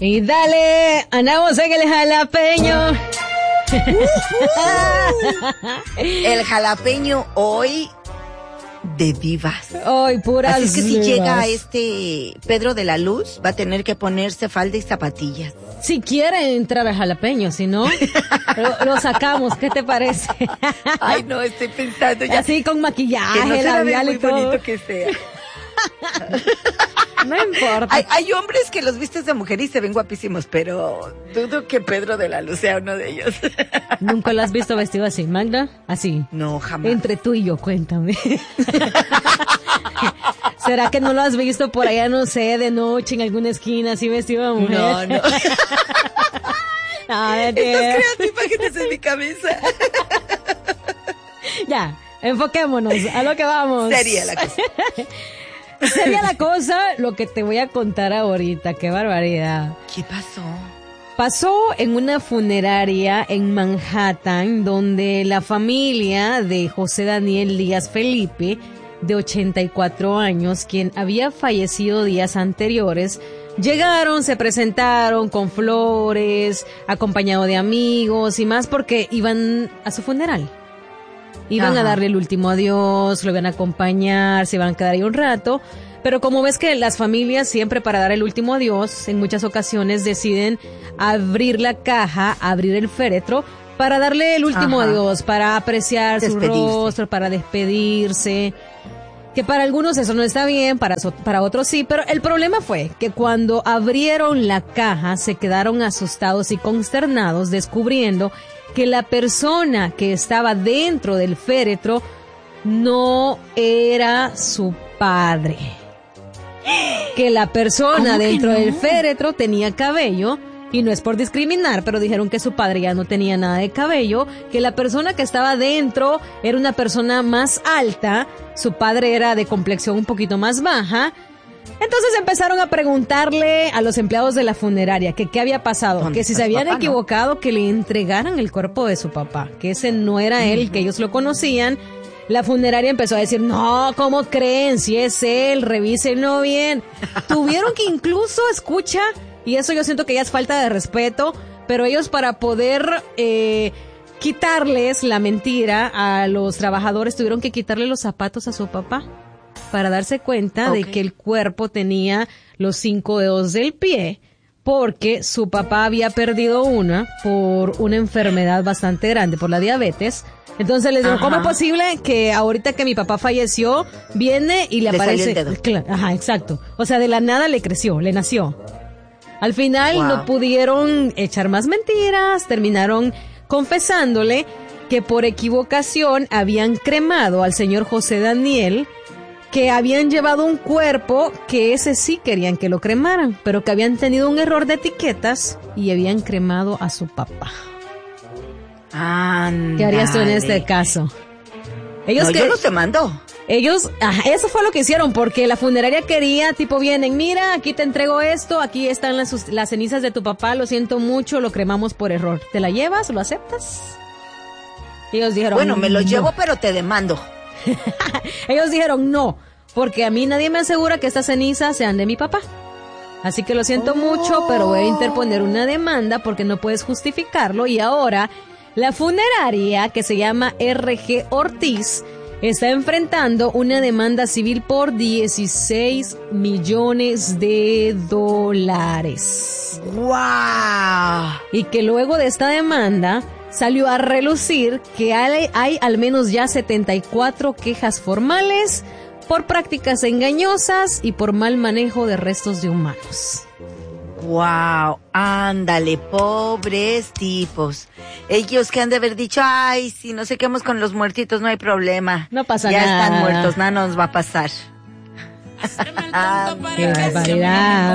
Y dale, andamos en el jalapeño. El jalapeño hoy de vivas. Hoy puras Así es que si vivas. llega Pedro de la Luz, va a tener que ponerse falda y zapatillas. Si quiere entrar al jalapeño, si no, lo sacamos. ¿Qué te parece? Ay, no, estoy pensando ya. Así con Que no maquillaje, se ve labial muy y todo. bonito que sea. No importa. Hay hombres que los vistes de mujer y se ven guapísimos, pero dudo que Pedro de la Luz sea uno de ellos. ¿Nunca lo has visto vestido así, Magda? Así. No, jamás. Entre tú y yo, cuéntame. ¿Será que no lo has visto por allá, no sé, de noche en alguna esquina así vestido de mujer? No, no. No, Estás creando imágenes en mi cabeza. Ya, enfoquémonos a lo que vamos. Sería la cosa. Sería la cosa lo que te voy a contar ahorita. Qué barbaridad. ¿Qué pasó? Pasó en una funeraria en Manhattan, donde la familia de José Daniel Díaz Felipe, de 84 años, quien había fallecido días anteriores, llegaron, se presentaron con flores, acompañado de amigos y más porque iban a su funeral. Iban a darle el último adiós, lo iban a acompañar, se iban a quedar ahí un rato. Pero como ves que las familias siempre para dar el último adiós, en muchas ocasiones deciden abrir la caja, abrir el féretro, para darle el último adiós, para apreciar su rostro, para despedirse. Que para algunos eso no está bien, para otros sí, pero el problema fue que cuando abrieron la caja se quedaron asustados y consternados descubriendo que la persona que estaba dentro del féretro no era su padre. Que la persona dentro del féretro tenía cabello, y no es por discriminar, pero dijeron que su padre ya no tenía nada de cabello, que la persona que estaba dentro era una persona más alta, su padre era de complexión un poquito más baja. Entonces empezaron a preguntarle a los empleados de la funeraria que qué había pasado, que si se habían equivocado, que le entregaran el cuerpo de su papá, que ese no era él, que ellos lo conocían. La funeraria empezó a decir, no, ¿cómo creen? Si es él, revísenlo bien. Tuvieron que incluso, escucha, y eso yo siento que ya es falta de respeto, pero ellos para poder quitarles la mentira a los trabajadores tuvieron que quitarle los zapatos a su papá para darse cuenta de que el cuerpo tenía los 5 dedos del pie, porque su papá había perdido una por una enfermedad bastante grande, por la diabetes. Entonces les digo, ¿cómo es posible que ahorita que mi papá falleció, viene y le aparece? Salió el dedo. Ajá, exacto. O sea, de la nada le creció, le nació. Al final no pudieron echar más mentiras, terminaron confesándole que por equivocación habían cremado al señor José Daniel, que habían llevado un cuerpo que ese sí querían que lo cremaran, pero que habían tenido un error de etiquetas y habían cremado a su papá. ¿Qué harías tú en este caso? Yo no te mando. Ellos, eso fue lo que hicieron, porque la funeraria quería, tipo, vienen, mira, aquí te entrego esto, aquí están las cenizas de tu papá, lo siento mucho, lo cremamos por error. ¿Te la llevas? ¿Lo aceptas? Ellos dijeron, bueno, me lo llevo, pero te demando. Ellos dijeron no, porque a mí nadie me asegura que estas cenizas sean de mi papá. Así que lo siento mucho, pero voy a interponer una demanda porque no puedes justificarlo. Y ahora la funeraria, que se llama RG Ortiz, está enfrentando una demanda civil por $16 millones. ¡Wow! Y que luego de esta demanda salió a relucir que hay al menos ya 74 quejas formales por prácticas engañosas y por mal manejo de restos de humanos. ¡Wow! Ándale, pobres tipos. Ellos que han de haber dicho, ay, si nos sequemos con los muertitos no hay problema. No pasa ya nada. Ya están muertos, nada nos va a pasar. ¡Qué barbaridad!